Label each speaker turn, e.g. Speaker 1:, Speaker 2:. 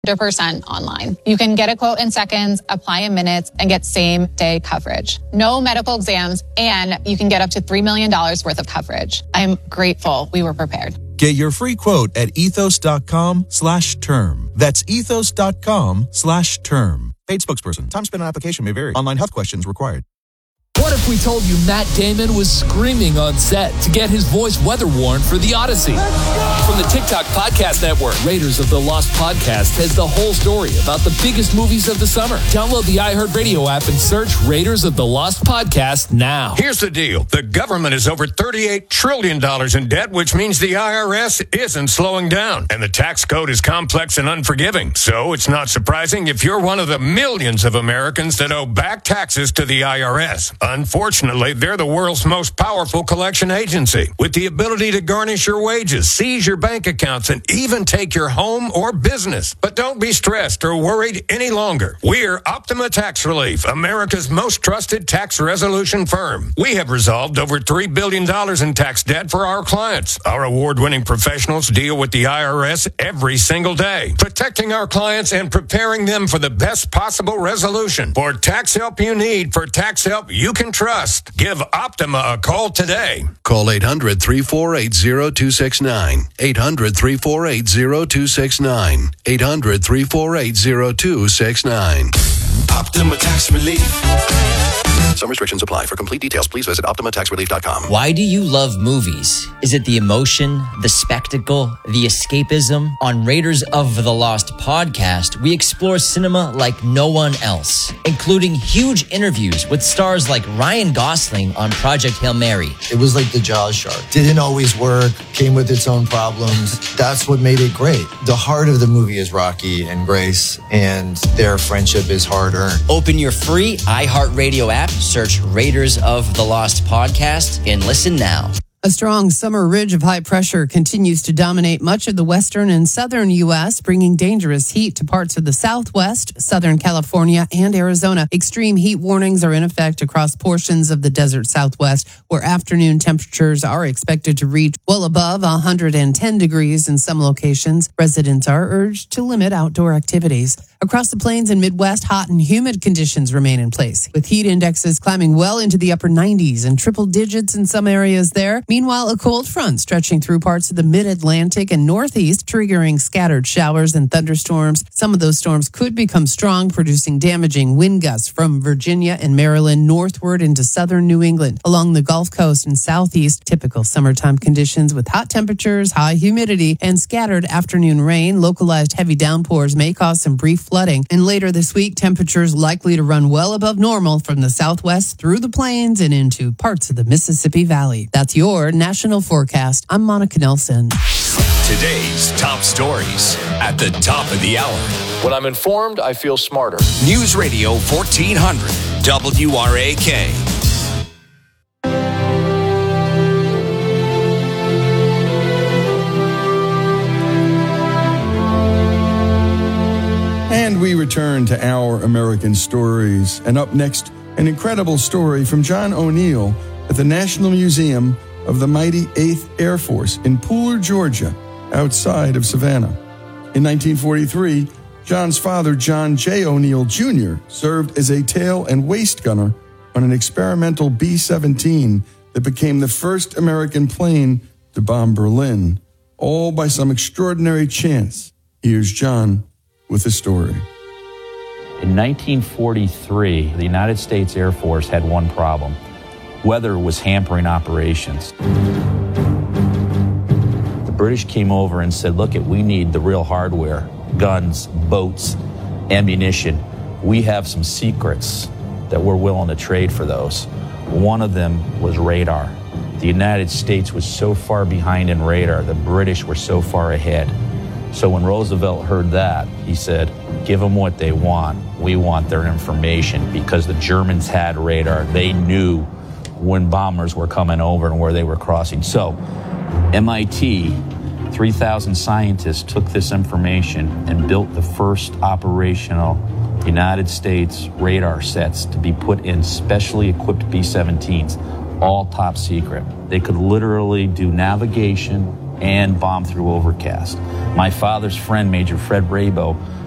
Speaker 1: 100% online. You can get a quote in seconds, apply in minutes, and get same-day coverage. No medical exams, and you can get up to $3 million worth of coverage. I'm grateful we were prepared.
Speaker 2: Get your free quote at ethos.com/term. That's ethos.com/term. Paid spokesperson. Time spent on application may vary. Online health questions required.
Speaker 3: What if we told you Matt Damon was screaming on set to get his voice weather-worn for The Odyssey? From the TikTok Podcast Network, Raiders of the Lost Podcast has the whole story about the biggest movies of the summer. Download the iHeartRadio app and search Raiders of the Lost Podcast now.
Speaker 4: Here's the deal. The government is over $38 trillion in debt, which means the IRS isn't slowing down. And the tax code is complex and unforgiving. So it's not surprising if you're one of the millions of Americans that owe back taxes to the IRS. Unfortunately, they're the world's most powerful collection agency, with the ability to garnish your wages, seize your bank accounts, and even take your home or business. But don't be stressed or worried any longer. We're Optima Tax Relief, America's most trusted tax resolution firm. We have resolved over $3 billion in tax debt for our clients. Our award-winning professionals deal with the IRS every single day, protecting our clients and preparing them for the best possible resolution. For tax help you need, for tax help you can trust, give Optima a call today.
Speaker 5: Call 800-348-0269. 800-348-0269. 800-348-0269.
Speaker 6: Optima Tax Relief.
Speaker 5: Some restrictions apply. For complete details, please visit OptimaTaxRelief.com.
Speaker 7: Why do you love movies? Is it the emotion, the spectacle, the escapism? On Raiders of the Lost Podcast, we explore cinema like no one else, including huge interviews with stars like Ryan Gosling on Project Hail Mary.
Speaker 8: It was like the Jaws shark. Didn't always work, came with its own problems. That's what made it great. The heart of the movie is Rocky and Grace, and their friendship is hard-earned.
Speaker 7: Open your free iHeartRadio app, search Raiders of the Lost Podcast, and listen now.
Speaker 9: A strong summer ridge of high pressure continues to dominate much of the western and southern U.S., bringing dangerous heat to parts of the Southwest, Southern California, and Arizona. Extreme heat warnings are in effect across portions of the desert Southwest, where afternoon temperatures are expected to reach well above 110 degrees in some locations. Residents are urged to limit outdoor activities. Across the plains and Midwest, hot and humid conditions remain in place, with heat indexes climbing well into the upper 90s and triple digits in some areas there. Meanwhile, a cold front stretching through parts of the mid-Atlantic and Northeast, triggering scattered showers and thunderstorms. Some of those storms could become strong, producing damaging wind gusts from Virginia and Maryland northward into southern New England. Along the Gulf Coast and Southeast, typical summertime conditions with hot temperatures, high humidity, and scattered afternoon rain. Localized heavy downpours may cause some brief flooding. And later this week, temperatures likely to run well above normal from the Southwest through the plains and into parts of the Mississippi Valley. That's your national forecast. I'm Monica Nelson.
Speaker 10: Today's top stories at the top of the hour.
Speaker 3: When I'm informed, I feel smarter.
Speaker 10: News Radio 1400 WRAK.
Speaker 11: And we return to Our American Stories. And up next, an incredible story from John O'Neill at the National Museum of the mighty 8th Air Force in Pooler, Georgia, outside of Savannah. In 1943, John's father, John J. O'Neill Jr., served as a tail and waist gunner on an experimental B-17 that became the first American plane to bomb Berlin, all by some extraordinary chance. Here's John with the story.
Speaker 12: In 1943, the United States Air Force had one problem. Weather was hampering operations. The British came over and said, look, we need the real hardware, guns, boats, ammunition. We have some secrets that we're willing to trade for those. One of them was radar. The United States was so far behind in radar, the British were so far ahead. So when Roosevelt heard that, he said, give them what they want. We want their information, because the Germans had radar. They knew when bombers were coming over and where they were crossing. So MIT, 3,000 scientists took this information and built the first operational United States radar sets to be put in specially equipped B-17s, all top secret. They could literally do navigation and bomb through overcast. My father's friend, Major Fred Rabo,